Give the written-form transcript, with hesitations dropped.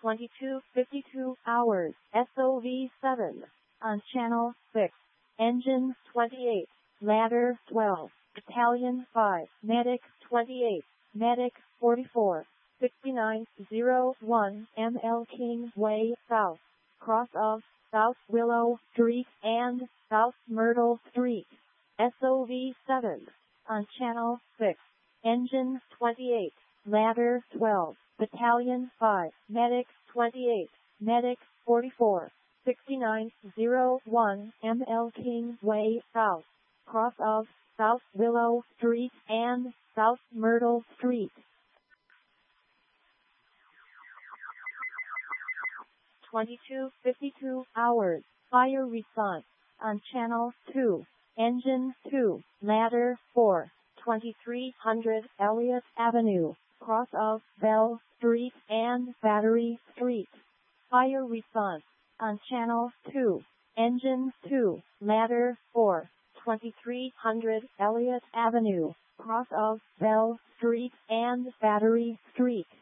22:52 hours, SOV7, on Channel 6, Engine 28, Ladder 12, Battalion 5, Medic 28, Medic 44, 6901 ML King Way South, cross of South Willow Street and South Myrtle Street, SOV7, on Channel 6, Engine 28, Ladder 12, Battalion 5, Medic 28, Medic 44, 6901 ML King Way South, cross of South Willow Street and South Myrtle Street. 22:52 hours, fire response, on Channel 2, Engine 2, Ladder 4, 2300 Elliott Avenue, cross of Bell Street and Battery Street. Fire response, on Channel 2, Engine 2, Ladder 4, 2300 Elliott Avenue, cross of Bell Street and Battery Street.